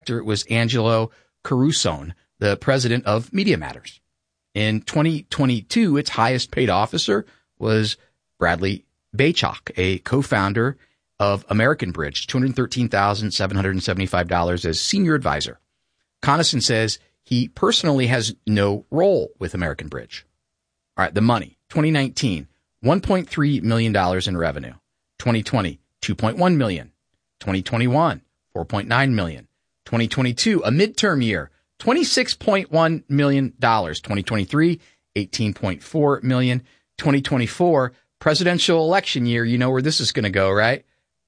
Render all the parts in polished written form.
It was Angelo Carusone, the president of Media Matters. In 2022, its highest paid officer was Bradley Baychok, a co-founder of American Bridge, $213,775 as senior advisor. Conason says he personally has no role with American Bridge. All right, the money. 2019, $1.3 million in revenue. 2020, $2.1 million. 2021, $4.9 million. 2022, a midterm year, $26.1 million. 2023, $18.4 million. 2024, presidential election year. You know where this is going to go, right?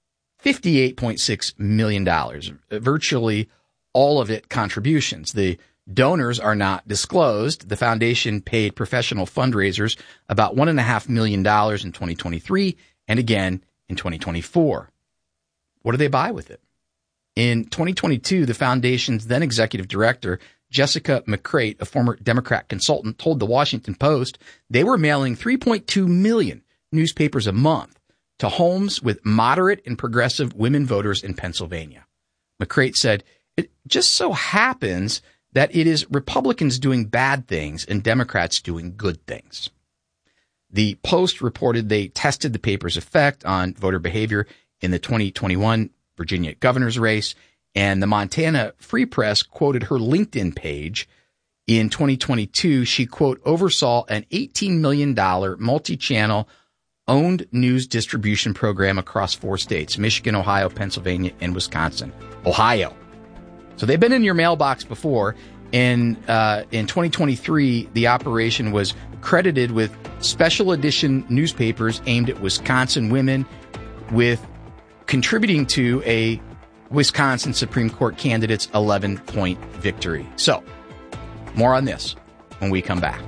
$58.6 million. Virtually all of it contributions. The donors are not disclosed. The foundation paid professional fundraisers about $1.5 million in 2023 and again in 2024. What do they buy with it? In 2022, the foundation's then executive director, Jessica McCreight, a former Democrat consultant, told the Washington Post they were mailing 3.2 million newspapers a month to homes with moderate and progressive women voters in Pennsylvania. McCreight said, "It just so happens that it is Republicans doing bad things and Democrats doing good things." The Post reported they tested the paper's effect on voter behavior in the 2021 Virginia governor's race, and the Montana Free Press quoted her LinkedIn page. In 2022, she, quote, oversaw an $18 million multi-channel owned news distribution program across 4 states, Michigan, Ohio, Pennsylvania, and Wisconsin. Ohio. So they've been in your mailbox before. In 2023, the operation was credited with special edition newspapers aimed at Wisconsin women, with contributing to a Wisconsin Supreme Court candidate's 11-point victory. So, more on this when we come back.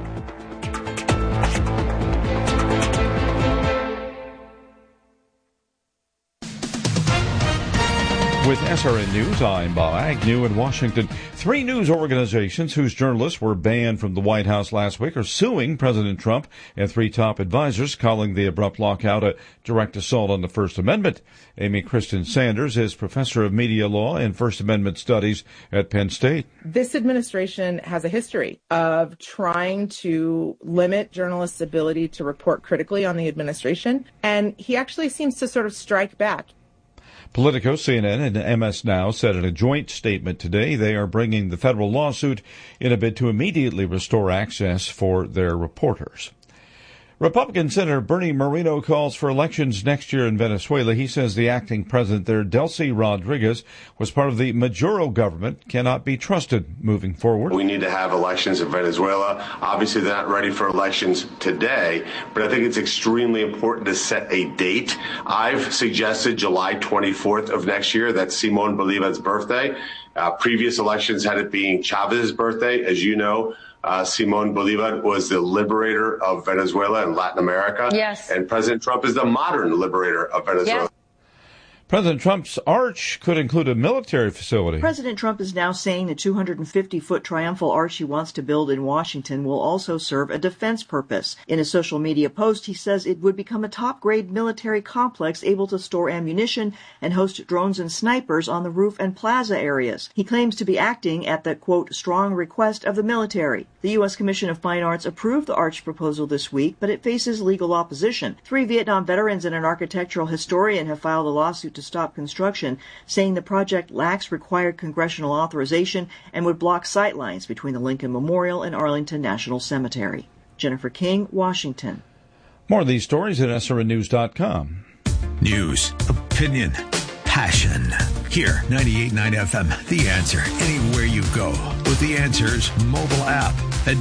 With SRN News, I'm Bob Agnew in Washington. 3 news organizations whose journalists were banned from the White House last week are suing President Trump and 3 top advisors, calling the abrupt lockout a direct assault on the First Amendment. Amy Kristen Sanders is professor of media law and First Amendment studies at Penn State. This administration has a history of trying to limit journalists' ability to report critically on the administration, and he actually seems to sort of strike back. Politico, CNN, and MS Now said in a joint statement today they are bringing the federal lawsuit in a bid to immediately restore access for their reporters. Republican Senator Bernie Moreno calls for elections next year in Venezuela. He says the acting president there, Delcy Rodriguez, was part of the Maduro government, cannot be trusted moving forward. We need to have elections in Venezuela. Obviously, they're not ready for elections today, but I think it's extremely important to set a date. I've suggested July 24th of next year. That's Simon Bolivar's birthday. Previous elections had it being Chavez's birthday. As you know, Simon Bolivar was the liberator of Venezuela and Latin America. Yes. And President Trump is the modern liberator of Venezuela. Yes. President Trump's arch could include a military facility. President Trump is now saying the 250-foot triumphal arch he wants to build in Washington will also serve a defense purpose. In a social media post, he says it would become a top-grade military complex able to store ammunition and host drones and snipers on the roof and plaza areas. He claims to be acting at the, quote, strong request of the military. The U.S. Commission of Fine Arts approved the arch proposal this week, but it faces legal opposition. 3 Vietnam veterans and an architectural historian have filed a lawsuit to stop construction, saying the project lacks required congressional authorization and would block sightlines between the Lincoln Memorial and Arlington National Cemetery. Jennifer King, Washington. More of these stories at srnnews.com. News, opinion, passion. Here, 98.9 FM, The Answer. Anywhere you go with The Answer's mobile app at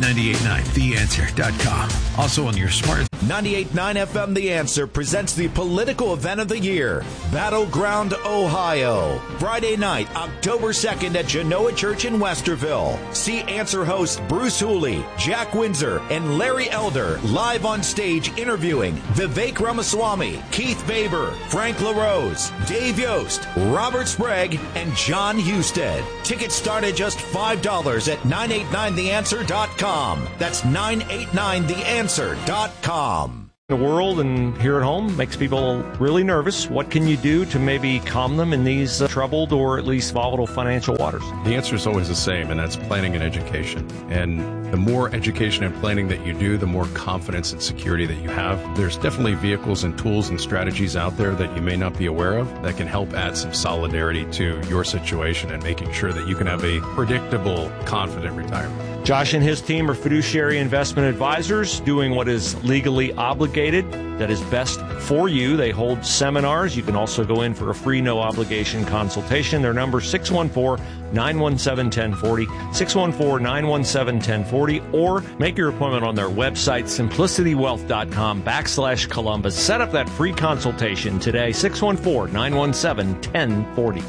98.9theanswer.com. Also on your smart. 98.9 FM The Answer presents the political event of the year, Battleground, Ohio. Friday night, October 2nd at Genoa Church in Westerville. See Answer hosts Bruce Hooley, Jack Windsor, and Larry Elder live on stage interviewing Vivek Ramaswamy, Keith Baber, Frank LaRose, Dave Yost, Robert Sprague, and John Husted. Tickets start at just $5 at 989theanswer.com. That's 989theanswer.com. The world and here at home makes people really nervous. What can you do to maybe calm them in these troubled or at least volatile financial waters? The answer is always the same, and that's planning and education. And the more education and planning that you do, the more confidence and security that you have. There's definitely vehicles and tools and strategies out there that you may not be aware of that can help add some solidarity to your situation and making sure that you can have a predictable, confident retirement. Josh and his team are fiduciary investment advisors doing what is legally obligated, that is best for you. They hold seminars. You can also go in for a free, no-obligation consultation. Their number is 614-917-1040, 614-917-1040, or make your appointment on their website, simplicitywealth.com/Columbus. Set up that free consultation today, 614-917-1040.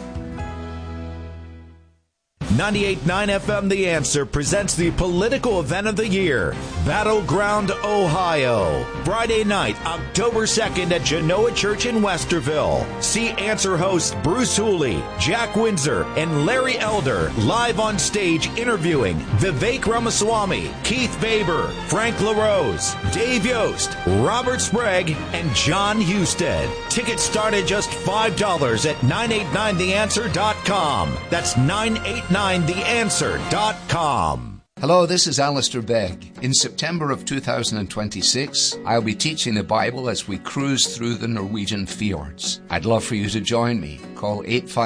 98.9 FM The Answer presents the political event of the year, Battleground, Ohio. Friday night, October 2nd at Genoa Church in Westerville. See Answer hosts Bruce Hooley, Jack Windsor, and Larry Elder live on stage interviewing Vivek Ramaswamy, Keith Baber, Frank LaRose, Dave Yost, Robert Sprague, and John Husted. Tickets start at just $5 at 989theanswer.com. That's 989theanswer.com. Hello, this is Alistair Begg. In September of 2026, I'll be teaching the Bible as we cruise through the Norwegian fjords. I'd love for you to join me. Call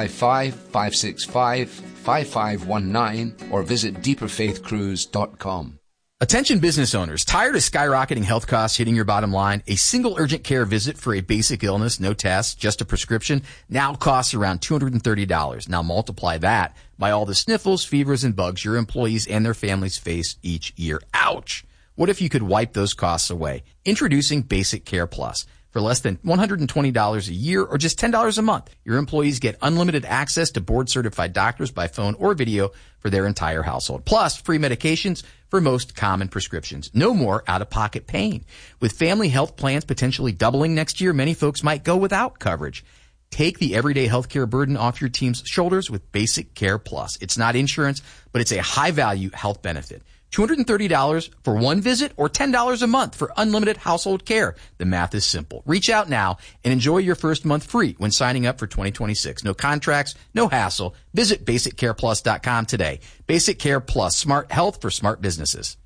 855-565-5519 or visit deeperfaithcruise.com. Attention business owners, tired of skyrocketing health costs hitting your bottom line? A single urgent care visit for a basic illness, no test, just a prescription, now costs around $230. Now multiply that by all the sniffles, fevers, and bugs your employees and their families face each year. Ouch! What if you could wipe those costs away? Introducing Basic Care Plus. For less than $120 a year or just $10 a month, your employees get unlimited access to board-certified doctors by phone or video for their entire household. Plus, free medications for most common prescriptions. No more out-of-pocket pain. With family health plans potentially doubling next year, many folks might go without coverage. Take the everyday healthcare burden off your team's shoulders with Basic Care Plus. It's not insurance, but it's a high-value health benefit. $230 for one visit or $10 a month for unlimited household care. The math is simple. Reach out now and enjoy your first month free when signing up for 2026. No contracts, no hassle. Visit BasicCarePlus.com today. Basic Care Plus, smart health for smart businesses.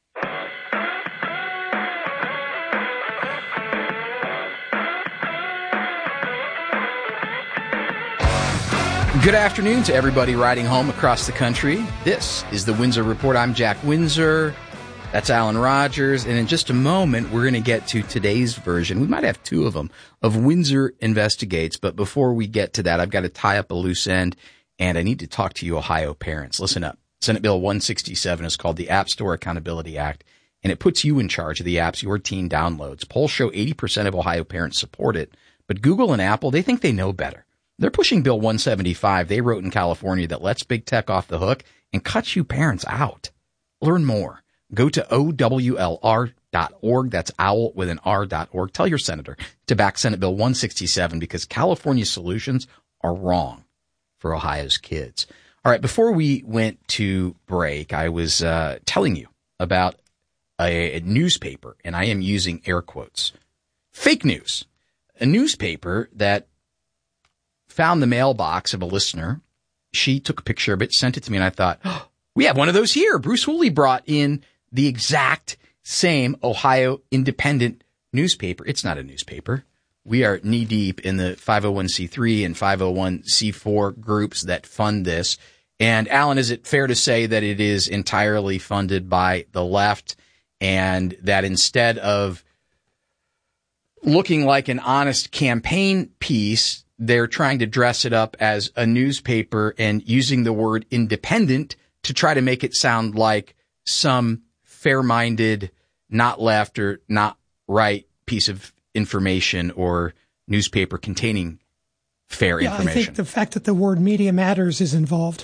Good afternoon to everybody riding home across the country. This is the Windsor Report. I'm Jack Windsor. That's Alan Rogers. And in just a moment, we're going to get to today's version. We might have two of them of Windsor Investigates. But before we get to that, I've got to tie up a loose end, and I need to talk to you Ohio parents. Listen up. Senate Bill 167 is called the App Store Accountability Act, and it puts you in charge of the apps your teen downloads. Polls show 80% of Ohio parents support it, but Google and Apple, they think they know better. They're pushing Bill 175 they wrote in California that lets big tech off the hook and cuts you parents out. Learn more. Go to OWLR.org. That's owl with an R.org. Tell your senator to back Senate Bill 167 because California's solutions are wrong for Ohio's kids. All right, before we went to break, I was telling you about a newspaper, and I am using air quotes. Fake news. A newspaper that found the mailbox of a listener. She took a picture of it, sent it to me, and I thought, oh, we have one of those here. Bruce Hooley brought in the exact same Ohio Independent newspaper. It's not a newspaper. We are knee-deep in the 501c3 and 501c4 groups that fund this. And, Alan, is it fair to say that it is entirely funded by the left and that instead of looking like an honest campaign piece, they're trying to dress it up as a newspaper and using the word independent to try to make it sound like some fair-minded, not left or not right piece of information or newspaper containing fair information? I think the fact that the word Media Matters is involved.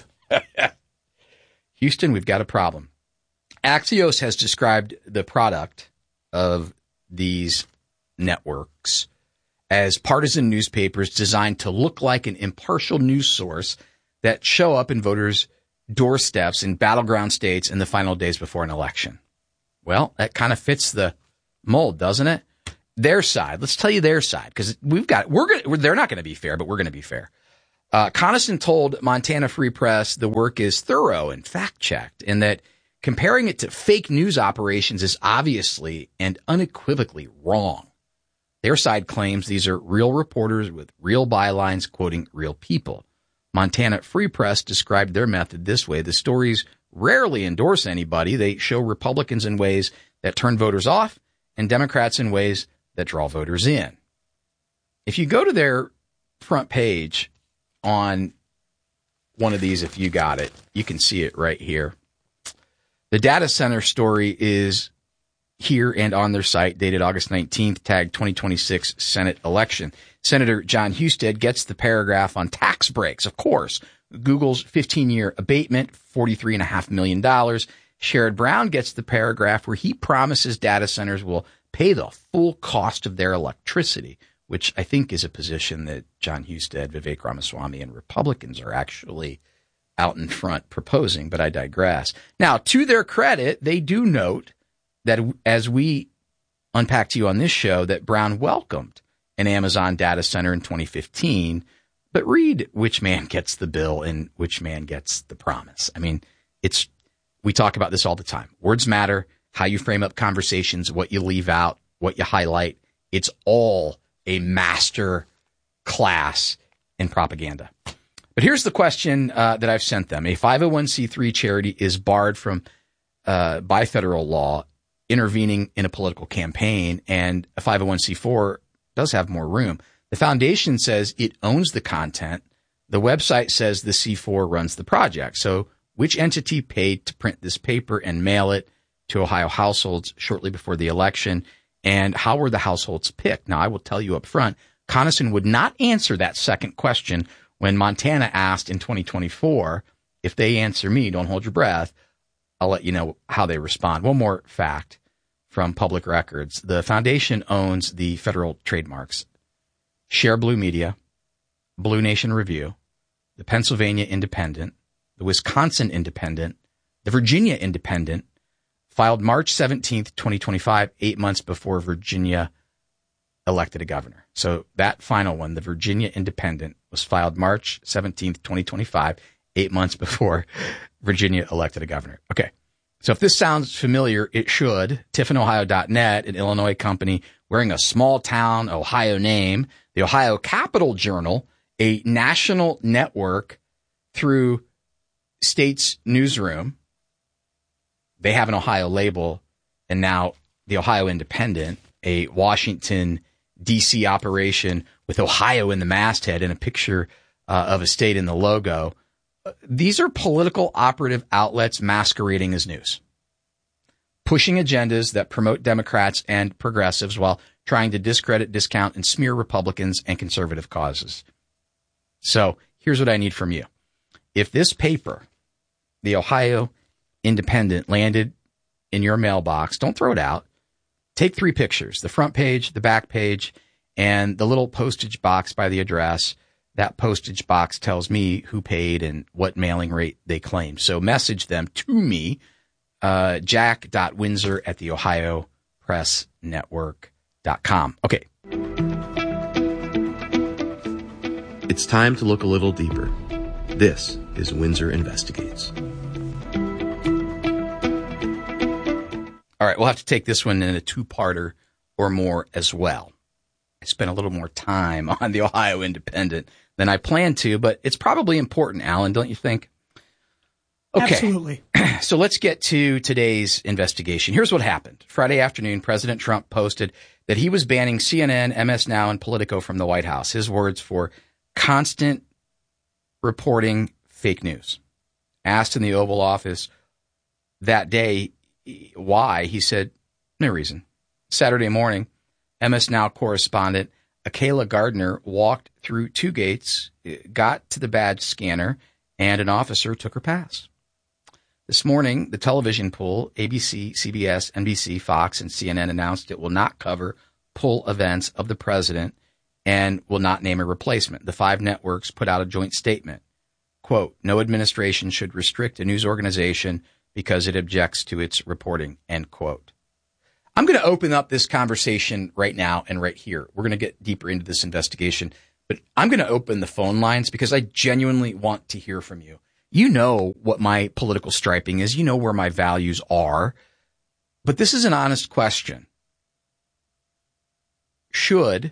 Houston, we've got a problem. Axios has described the product of these networks as partisan newspapers designed to look like an impartial news source that show up in voters' doorsteps in battleground states in the final days before an election. Well, that kind of fits the mold, doesn't it? their side. Let's tell you their side, because they're not going to be fair, but we're going to be fair. Conason told Montana Free Press the work is thorough and fact-checked, and that comparing it to fake news operations is obviously and unequivocally wrong. Their side claims these are real reporters with real bylines quoting real people. Montana Free Press described their method this way: the stories rarely endorse anybody. They show Republicans in ways that turn voters off and Democrats in ways that draw voters in. If you go to their front page on one of these, if you got it, you can see it right here. The data center story is here and on their site, dated August 19th, tagged 2026 Senate election. Senator John Husted gets the paragraph on tax breaks. Of course, Google's 15-year abatement, $43.5 million. Sherrod Brown gets the paragraph where he promises data centers will pay the full cost of their electricity, which I think is a position that John Husted, Vivek Ramaswamy, and Republicans are actually out in front proposing, but I digress. Now, to their credit, they do note that, as we unpacked to you on this show, that Brown welcomed an Amazon data center in 2015, but read which man gets the bill and which man gets the promise. I mean, we talk about this all the time. Words matter, how you frame up conversations, what you leave out, what you highlight. It's all a master class in propaganda. But here's the question that I've sent them. A 501c3 charity is barred from by federal law intervening in a political campaign, and a 501c4 does have more room. The foundation says it owns the content. The website says the C4 runs the project. So which entity paid to print this paper and mail it to Ohio households shortly before the election? And how were the households picked? Now, I will tell you up front, Conason would not answer that second question when Montana asked in 2024, if they answer me, don't hold your breath, I'll let you know how they respond. One more fact from public records. The foundation owns the federal trademarks Share Blue Media, Blue Nation Review, the Pennsylvania Independent, the Wisconsin Independent, the Virginia Independent, filed March 17th, 2025, 8 months before Virginia elected a governor. So that final one, the Virginia Independent, was filed March 17th, 2025, 8 months before Virginia elected a governor. Okay. So if this sounds familiar, it should. TiffinOhio.net, an Illinois company wearing a small town Ohio name, the Ohio Capital Journal, a national network through State's Newsroom. They have an Ohio label, and now the Ohio Independent, a Washington, D.C. operation with Ohio in the masthead and a picture of a state in the logo. These are political operative outlets masquerading as news, pushing agendas that promote Democrats and progressives while trying to discredit, discount, and smear Republicans and conservative causes. So here's what I need from you. If this paper, the Ohio Independent, landed in your mailbox, don't throw it out. Take 3 pictures, the front page, the back page, and the little postage box by the address. That postage box tells me who paid and what mailing rate they claimed. So message them to me, jack.windsor@theohiopressnetwork.com. Okay. It's time to look a little deeper. This is Windsor Investigates. All right, we'll have to take this one in a 2-parter or more as well. I spent a little more time on the Ohio Independent than I planned to, but it's probably important, Alan, don't you think? Okay. Absolutely. So let's get to today's investigation. Here's what happened. Friday afternoon, President Trump posted that he was banning CNN, MS Now, and Politico from the White House. His words for constant reporting fake news. Asked in the Oval Office that day why, he said, no reason. Saturday morning, MS Now correspondent Akayla Gardner walked through 2 gates, got to the badge scanner, and an officer took her pass. This morning, the television pool, ABC, CBS, NBC, Fox, and CNN, announced it will not cover pull events of the president and will not name a replacement. The 5 networks put out a joint statement. Quote, no administration should restrict a news organization because it objects to its reporting, end quote. I'm going to open up this conversation right now and right here. We're going to get deeper into this investigation, but I'm going to open the phone lines because I genuinely want to hear from you. You know what my political striping is. You know where my values are. But this is an honest question. Should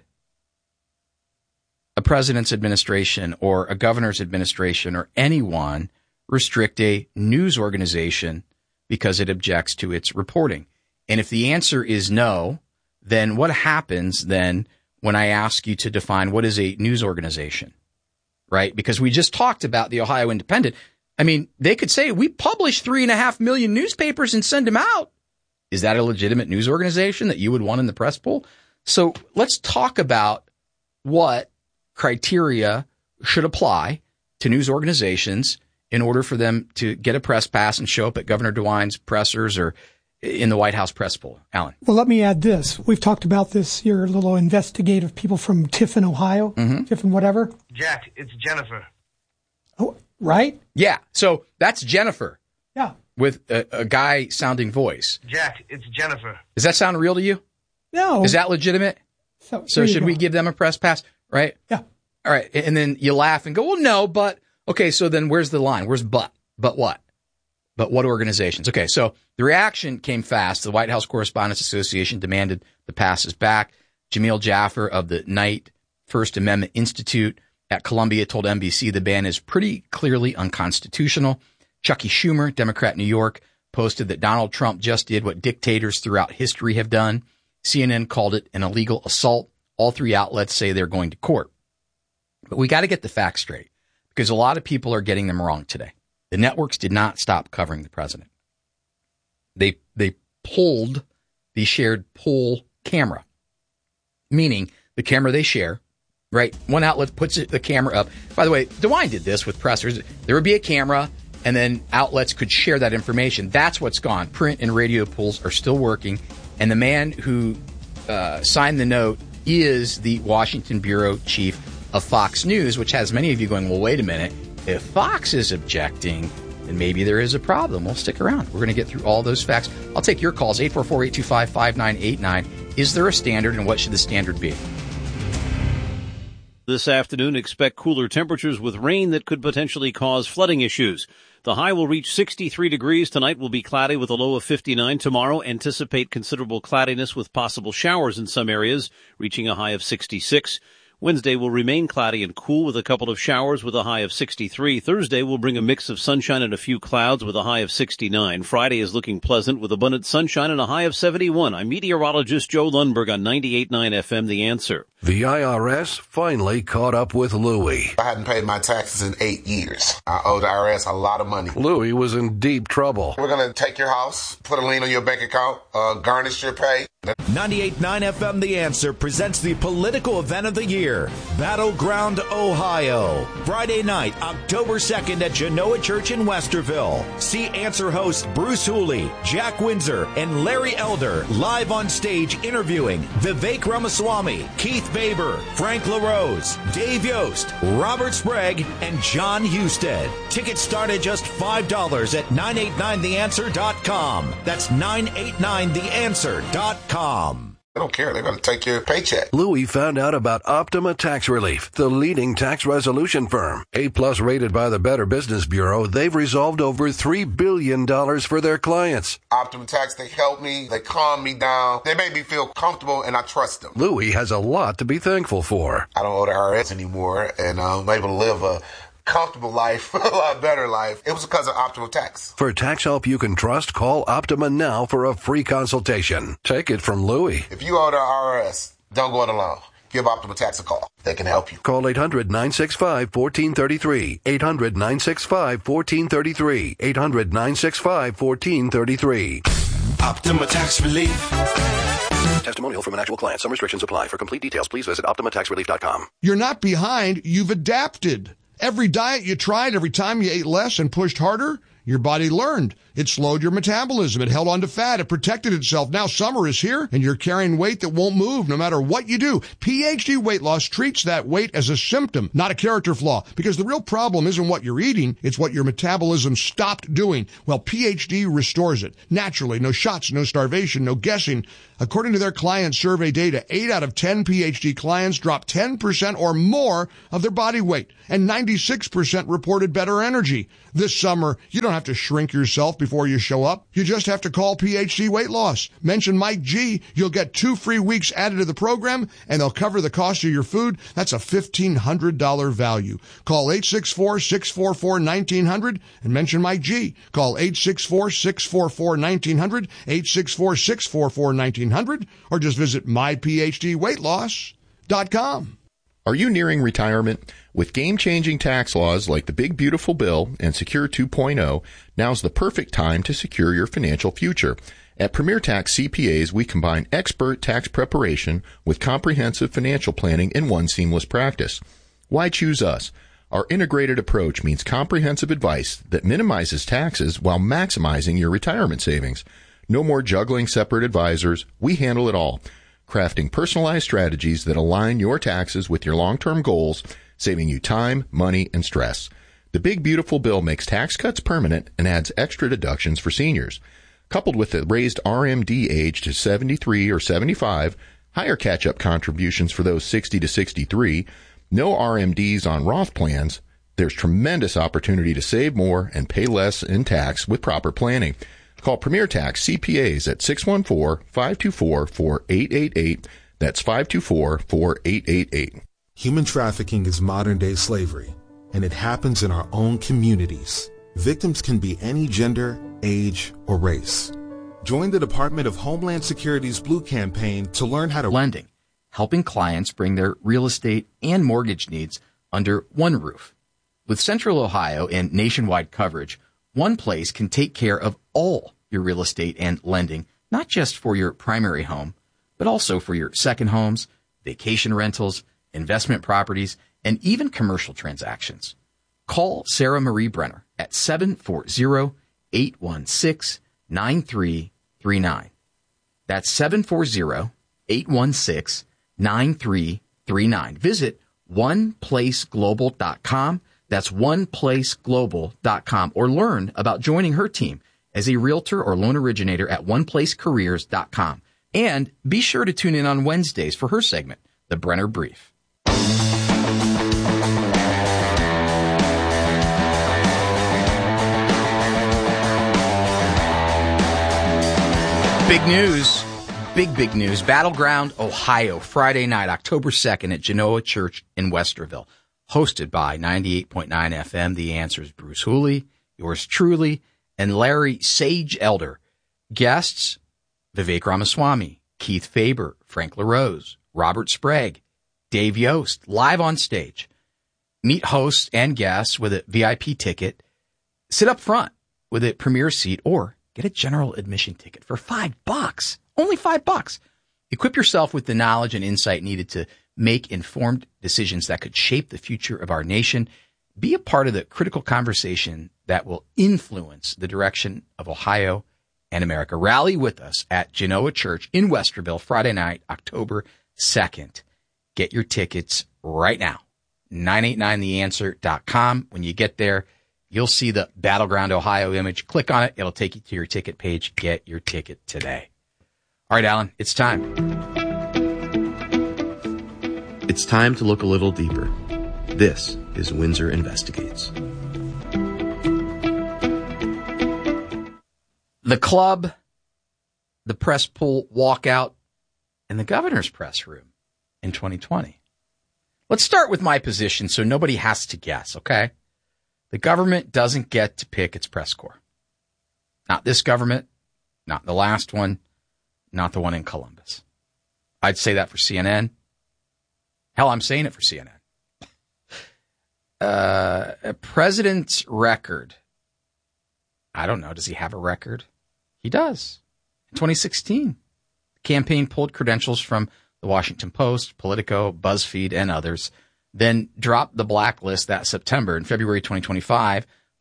a president's administration or a governor's administration or anyone restrict a news organization because it objects to its reporting? And if the answer is no, then what happens then when I ask you to define what is a news organization, right? Because we just talked about the Ohio Independent. I mean, they could say we publish 3.5 million newspapers and send them out. Is that a legitimate news organization that you would want in the press pool? So let's talk about what criteria should apply to news organizations in order for them to get a press pass and show up at Governor DeWine's pressers or in the White House press pool. Alan. Well, let me add this. We've talked about this, your little investigative people from Tiffin, Ohio. Tiffin whatever. Jack, it's Jennifer. Oh, right? Yeah. So that's Jennifer. Yeah. With a guy sounding voice. Jack, it's Jennifer. Does that sound real to you? No. Is that legitimate? So should we give them a press pass? Right? Yeah. All right. And then you laugh and go, well, no, but, okay, so then where's the line? Where's but? But what? But what organizations? Okay, so the reaction came fast. The White House Correspondents Association demanded the passes back. Jamil Jaffer of the Knight First Amendment Institute at Columbia told NBC the ban is pretty clearly unconstitutional. Chucky Schumer, Democrat New York, posted that Donald Trump just did what dictators throughout history have done. CNN called it an illegal assault. All three outlets say they're going to court. But we got to get the facts straight because a lot of people are getting them wrong today. The networks did not stop covering the president. They pulled the shared pool camera, meaning the camera they share, right? One outlet puts the camera up. By the way, DeWine did this with pressers. There would be a camera, and then outlets could share that information. That's what's gone. Print and radio pools are still working, and the man who signed the note is the Washington bureau chief of Fox News, which has many of you going, well, wait a minute. If Fox is objecting, then maybe there is a problem. We'll stick around. We're going to get through all those facts. I'll take your calls, 844-825-5989. Is there a standard, and what should the standard be? This afternoon, expect cooler temperatures with rain that could potentially cause flooding issues. The high will reach 63 degrees. Tonight will be cloudy with a low of 59. Tomorrow, anticipate considerable cloudiness with possible showers in some areas, reaching a high of 66. Wednesday will remain cloudy and cool with a couple of showers with a high of 63. Thursday will bring a mix of sunshine and a few clouds with a high of 69. Friday is looking pleasant with abundant sunshine and a high of 71. I'm meteorologist Joe Lundberg on 98.9 FM, The Answer. The IRS finally caught up with Louie. I hadn't paid my taxes in 8 years. I owe the IRS a lot of money. Louie was in deep trouble. We're going to take your house, put a lien on your bank account, garnish your pay. 98.9 FM The Answer presents the political event of the year, Battleground, Ohio. Friday night, October 2nd at Genoa Church in Westerville. See Answer hosts Bruce Hooley, Jack Windsor, and Larry Elder live on stage interviewing Vivek Ramaswamy, Keith Baber, Frank LaRose, Dave Yost, Robert Sprague, and John Husted. Tickets start at just $5 at 989theanswer.com. That's 989theanswer.com. They don't care. They're going to take your paycheck. Louie found out about Optima Tax Relief, the leading tax resolution firm. A-plus rated by the Better Business Bureau, they've resolved over $3 billion for their clients. Optima Tax, they help me. They calm me down. They make me feel comfortable, and I trust them. Louie has a lot to be thankful for. I don't owe the IRS anymore, and I'm able to live a comfortable life, a lot better life. It was because of Optima Tax. For tax help you can trust, call Optima now for a free consultation. Take it from Louie. If you owe the IRS, don't go it alone. Give Optima Tax a call. They can help you. Call 800-965-1433. 800-965-1433. 800-965-1433. Optima Tax Relief. Testimonial from an actual client. Some restrictions apply. For complete details, please visit OptimaTaxRelief.com. You're not behind. You've adapted. Every diet you tried, every time you ate less and pushed harder, Your body learned. It slowed your metabolism. It held on to fat. It protected itself. Now summer is here, and you're carrying weight that won't move no matter what you do. PhD Weight Loss treats that weight as a symptom, not a character flaw, because the real problem isn't what you're eating, it's what your metabolism stopped doing. Well, PhD restores it. Naturally, no shots, no starvation, no guessing. According to their client survey data, 8 out of 10 PhD clients dropped 10% or more of their body weight, and 96% reported better energy. This summer, you don't have to shrink yourself before you show up. You just have to call PhD Weight Loss. Mention Mike G. You'll get 2 free weeks added to the program, and they'll cover the cost of your food. That's a $1,500 value. Call 864-644-1900 and mention Mike G. Call 864-644-1900, 864-644-1900, or just visit myphdweightloss.com. Are you nearing retirement? With game-changing tax laws like the Big Beautiful Bill and Secure 2.0, now's the perfect time to secure your financial future. At Premier Tax CPAs, we combine expert tax preparation with comprehensive financial planning in one seamless practice. Why choose us? Our integrated approach means comprehensive advice that minimizes taxes while maximizing your retirement savings. No more juggling separate advisors. We handle it all, crafting personalized strategies that align your taxes with your long-term goals, saving you time, money, and stress. The Big Beautiful Bill makes tax cuts permanent and adds extra deductions for seniors. Coupled with the raised RMD age to 73 or 75, higher catch-up contributions for those 60 to 63, no RMDs on Roth plans, there's tremendous opportunity to save more and pay less in tax with proper planning. Call Premier Tax CPAs at 614-524-4888. That's 524-4888. Human trafficking is modern-day slavery, and it happens in our own communities. Victims can be any gender, age, or race. Join the Department of Homeland Security's Blue Campaign to learn how to... Lending, helping clients bring their real estate and mortgage needs under one roof. With Central Ohio and nationwide coverage, one place can take care of all your real estate and lending, not just for your primary home, but also for your second homes, vacation rentals, investment properties, and even commercial transactions. Call Sarah Marie Brenner at 740-816-9339. That's 740-816-9339. Visit oneplaceglobal.com. That's oneplaceglobal.com, or learn about joining her team as a realtor or loan originator at oneplacecareers.com. And be sure to tune in on Wednesdays for her segment, The Brenner Brief. Big news. Big news. Battleground, Ohio, Friday night, October 2nd at Genoa Church in Westerville. Hosted by 98.9 FM, The Answer's Bruce Hooley, yours truly, and Larry Sage Elder. Guests, Vivek Ramaswamy, Keith Faber, Frank LaRose, Robert Sprague, Dave Yost, live on stage. Meet hosts and guests with a VIP ticket. Sit up front with a premier seat or get a general admission ticket for $5. Only $5. Equip yourself with the knowledge and insight needed to make informed decisions that could shape the future of our nation. Be a part of the critical conversation that will influence the direction of Ohio and America. Rally with us at Genoa Church in Westerville, Friday night, October 2nd. Get your tickets right now. 989theanswer.com. When you get there, you'll see the Battleground Ohio image. Click on it. It'll take you to your ticket page. Get your ticket today. All right, Alan, it's time. It's time to look a little deeper. This is Windsor Investigates. The club, the press pool walkout, and the governor's press room in 2020. Let's start with my position so nobody has to guess, okay? The government doesn't get to pick its press corps. Not this government, not the last one, not the one in Columbus. I'd say that for CNN. Hell, I'm saying it for CNN. A president's record. I don't know. Does he have a record? He does. In 2016, the campaign pulled credentials from the Washington Post, Politico, BuzzFeed, and others, then dropped the blacklist that September. In February 2025,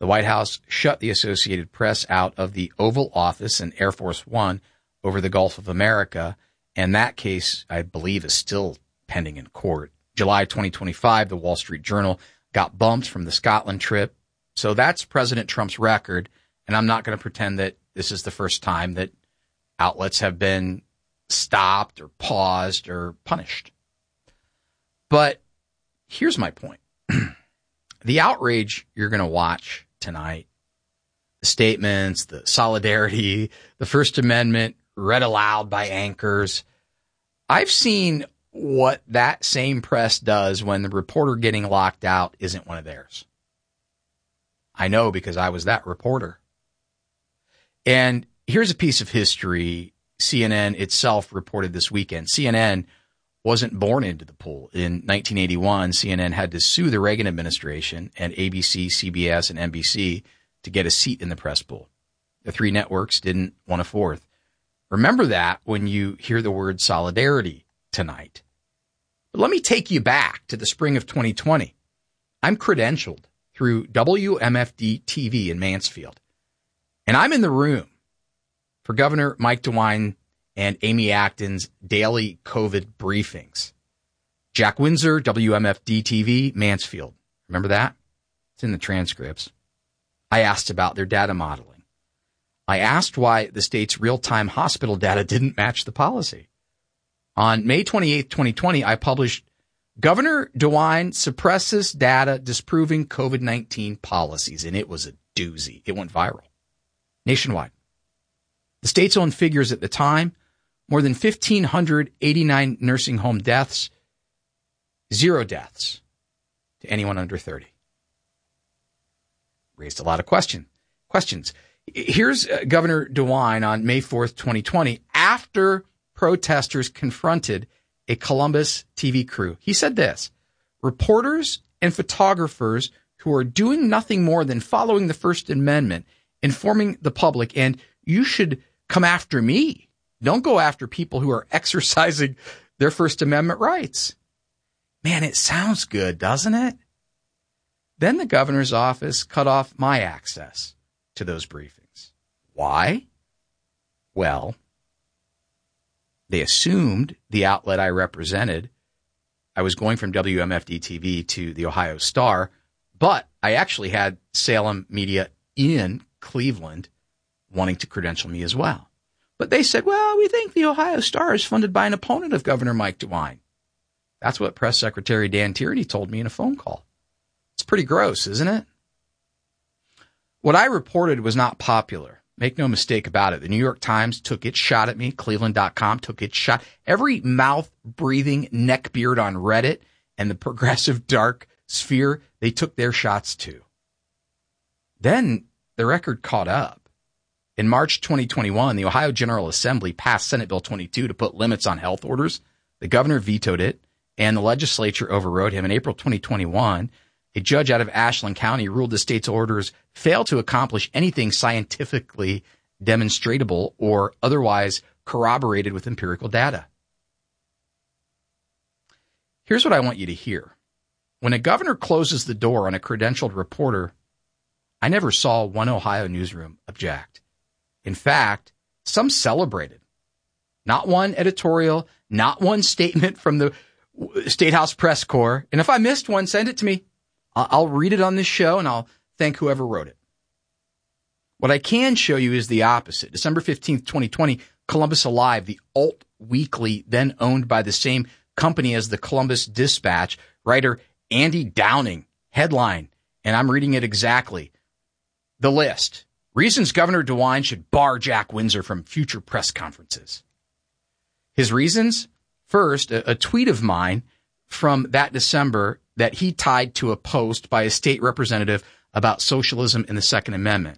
The White House shut the Associated Press out of the Oval Office in Air Force One over the Gulf of America, and that case, I believe, is still pending in court. July 2025, the Wall Street Journal got bumped from the Scotland trip. So that's President Trump's record, and I'm not going to pretend that this is the first time that outlets have been stopped or paused or punished. But here's my point. The outrage you're going to watch tonight, the statements, the solidarity, the First Amendment read aloud by anchors, I've seen what that same press does when the reporter getting locked out isn't one of theirs. I know because I was that reporter. And here's a piece of history CNN itself reported this weekend. CNN wasn't born into the pool. In 1981, CNN had to sue the Reagan administration and ABC, CBS, and NBC to get a seat in the press pool. The three networks didn't want a fourth. Remember that when you hear the word solidarity tonight. But let me take you back to the spring of 2020. I'm credentialed through WMFD TV in Mansfield, and I'm in the room for Governor Mike DeWine and Amy Acton's daily COVID briefings. Jack Windsor, WMFD TV, Mansfield. Remember that? It's in the transcripts. I asked about their data modeling. I asked why the state's real-time hospital data didn't match the policy. On May 28, 2020, I published Governor DeWine suppresses data disproving COVID-19 policies, and it was a doozy. It went viral nationwide. The state's own figures at the time, more than 1,589 nursing home deaths, 0 deaths to anyone under 30. Raised a lot of questions. Here's Governor DeWine on May 4th, 2020, after protesters confronted a Columbus TV crew. He said this: reporters and photographers who are doing nothing more than following the First Amendment, informing the public, and you should come after me. Don't go after people who are exercising their First Amendment rights. Man, it sounds good, doesn't it? Then the governor's office cut off my access to those briefings. Why? Well, they assumed the outlet I represented, I was going from WMFD TV to the Ohio Star, but I actually had Salem Media in Cleveland wanting to credential me as well. But they said, well, we think the Ohio Star is funded by an opponent of Governor Mike DeWine. That's what Press Secretary Dan Tierney told me in a phone call. It's pretty gross, isn't it? What I reported was not popular. Make no mistake about it. The New York Times took its shot at me. Cleveland.com took its shot. Every mouth-breathing neckbeard on Reddit and the progressive dark sphere, they took their shots too. Then the record caught up. In March 2021, the Ohio General Assembly passed Senate Bill 22 to put limits on health orders. The governor vetoed it, and the legislature overrode him. In April 2021, a judge out of Ashland County ruled the state's orders failed to accomplish anything scientifically demonstrable or otherwise corroborated with empirical data. Here's what I want you to hear. When a governor closes the door on a credentialed reporter, I never saw one Ohio newsroom object. In fact, some celebrated. Not one editorial, not one statement from the State House Press Corps. And if I missed one, send it to me. I'll read it on this show, and I'll thank whoever wrote it. What I can show you is the opposite. December 15th, 2020, Columbus Alive, the alt weekly then owned by the same company as the Columbus Dispatch, writer Andy Downing, headline, and I'm reading it exactly. The list. Reasons Governor DeWine should bar Jack Windsor from future press conferences. His reasons? First, a tweet of mine from that December that he tied to a post by a state representative about socialism in the Second Amendment.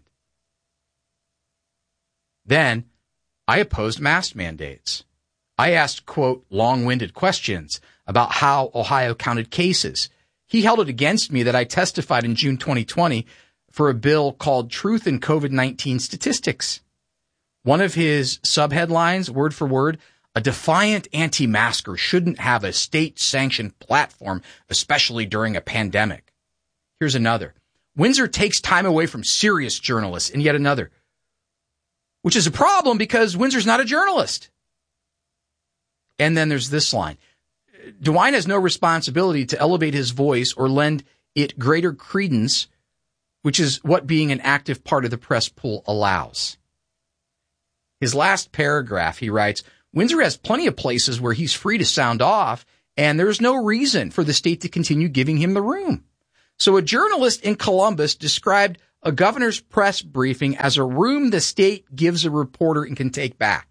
Then, I opposed mask mandates. I asked, quote, long-winded questions about how Ohio counted cases. He held it against me that I testified in June 2020 for a bill called Truth in COVID-19 Statistics. One of his subheadlines, word for word, a defiant anti-masker shouldn't have a state-sanctioned platform, especially during a pandemic. Here's another. Windsor takes time away from serious journalists and yet another, which is a problem because Windsor's not a journalist. And then there's this line. DeWine has no responsibility to elevate his voice or lend it greater credence, which is what being an active part of the press pool allows. His last paragraph, he writes, Windsor has plenty of places where he's free to sound off, and there's no reason for the state to continue giving him the room. So a journalist in Columbus described a governor's press briefing as a room the state gives a reporter and can take back.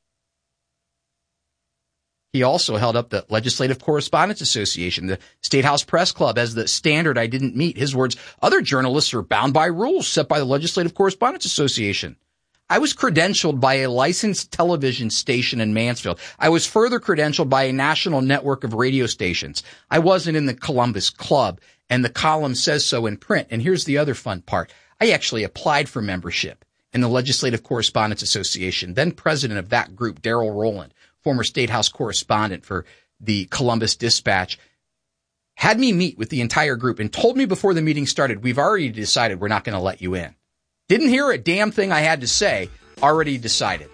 He also held up the Legislative Correspondents Association, the State House Press Club, as the standard I didn't meet. His words, other journalists are bound by rules set by the Legislative Correspondents Association. I was credentialed by a licensed television station in Mansfield. I was further credentialed by a national network of radio stations. I wasn't in the Columbus Club, and the column says so in print. And here's the other fun part. I actually applied for membership in the Legislative Correspondents Association. Then president of that group, Darrell Rowland, former State House correspondent for the Columbus Dispatch, had me meet with the entire group and told me before the meeting started, we've already decided we're not going to let you in. Didn't hear a damn thing I had to say, already decided.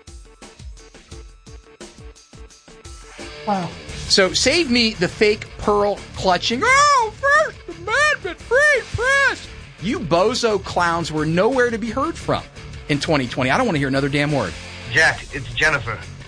Wow. So save me the fake pearl clutching, oh, First Amendment, free press. You bozo clowns were nowhere to be heard from in 2020. I don't want to hear another damn word. Jack, it's Jennifer.